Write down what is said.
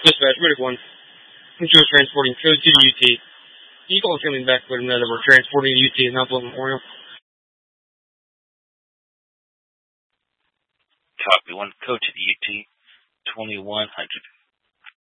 Dispatch, Medic 1. Control transporting code to the UT. Eagle coming back with another. We're transporting the UT and not Memorial. Copy 1, code to the UT, 2100.